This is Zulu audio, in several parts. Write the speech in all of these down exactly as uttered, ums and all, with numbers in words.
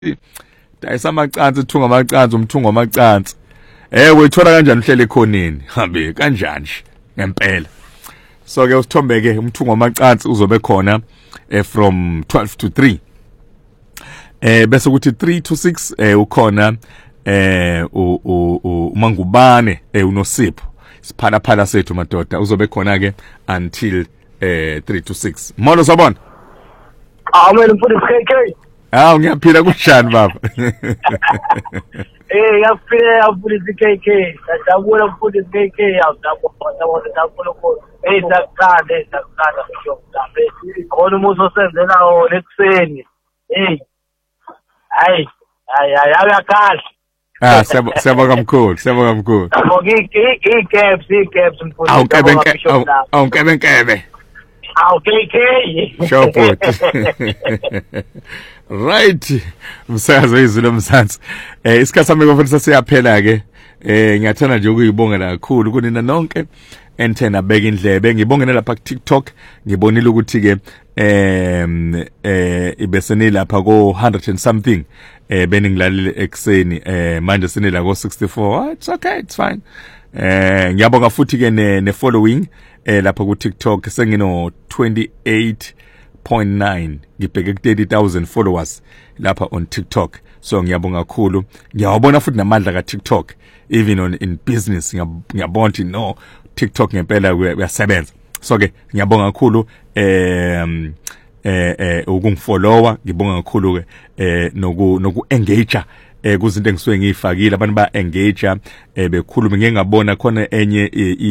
dayisa amacansi thunga amacansi umthungo amacansi eh uyithola kanjani uhlele ekhoneni hambe kanjani ngempela so ke usithombe ke umthungo amacansi uzobe khona eh from twelve to three eh bese ukuthi three to six eh ukhona eh uMangubane eh uNosipho siphala phala sethu madoda uzobe khona ke until eh three to six molo sabona ah mina mfundisi K K ah ngiyaphila kunjani baba eh yaphila mfundisi K K sajabula mfundisi K K awudabona wona lokho eh sakuqala sakuqala ngisho mhlambe khona umuntu osenzela wona ekuseni eh hayi hayi ayakhala ah siyabonga siyabonga mkhulu siyabonga mkhulu i caps i caps mfundisi awukebe awukebe nkebe Okay, okay. Sure put. Right. Umsakazo izilo mzansi. Eh isikhathi sami konference siyaphela ke. Eh ngiyathanda nje ukuyibongela kakhulu kunina nonke entena beka indlebe ngibongene lapha ku TikTok ngibonile ukuthi ke em eh ibesene lapha ko one hundred and something eh beningilalile ekseni eh manje sinela ko sixty-four. It's okay, it's fine. Eh ngiyabonga futhi ke ne following eh lapha ku TikTok sengino twenty-eight point nine ngibheke ku thirty thousand followers lapha on TikTok so ngiyabonga kakhulu ngiyabona futhi namandla ka TikTok even on in business ngiyabona no TikTok ngempela kuyasebenza so ke ngiyabonga kakhulu eh eh eh ukungifollowa ngibonga kakhulu ke eh noku noku engage eh kuzinto engisuke ngiyifakile abantu ba engage eh bekhuluma ngengabona khona enye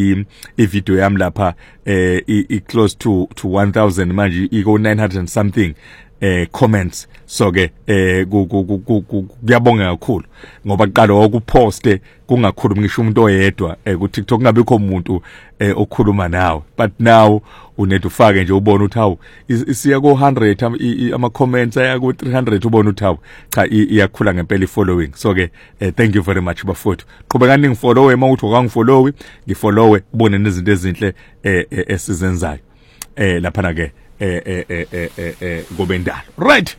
i video yami lapha eh i close to to one thousand manje iko nine hundred and something eh comments so ke eh kuyabonga kakhulu ngoba qala ukuposte kungakhulumi ngisho umuntu oyedwa eh ku TikTok ngabikho umuntu eh okhuluma nawe but now unethi ufake nje ubone ukuthi hawo isiya ko one hundred ama comments aya ku three hundred ubone ukuthi hawo cha iyakhula ngempela ifollowing so ke thank you very much bafowethu qhubekani ngifollowe mawuthi ukangifollowe ngifollowe ubone nezinto ezinhle esizenzayo eh lapha na ke eh eh eh eh ngobendalo right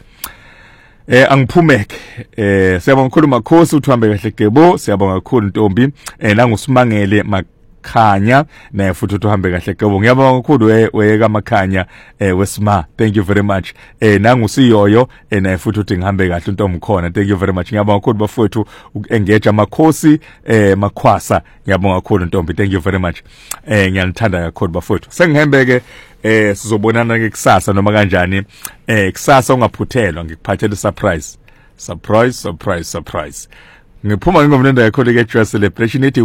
eh angiphumeke eh siyabonga kakhulu makhosi uthambe kahle gebo siyabonga kakhulu Ntombi eh nangusimangele Makhanya naye futhi uhambe kahle gebo ngiyabonga kakhulu weyeka Makhanya eh wesima thank you very much eh nangusiyoyo eh naye futhi uthi ngihambe kahle Ntombi khona thank you very much ngiyabonga kakhulu bafowethu engage amakhosi eh Makhwasa ngiyabonga kakhulu Ntombi thank you very much eh ngiyanithanda kakhulu bafowethu sengihembeke eh sizobonana ke kusasa noma kanjani eh kusasa ungaphuthelwa ngikuphathele surprise surprise surprise surprise ngiphuma ngingomlenda yakho le dress celebration ethi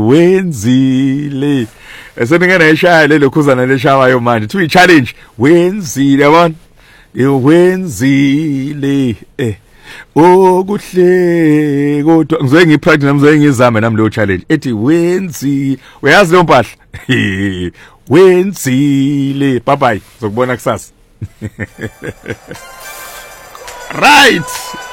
wenzile eseningena eshaya le lokhuzana leshawayo manje to challenge wenzile yabona wenzile eh okuhle kodwa ngizoye ngipractice ngizoye ngizame nami lo challenge ethi wenzi uyazi lo mpahla wenzile bye bye zokubona kusasa right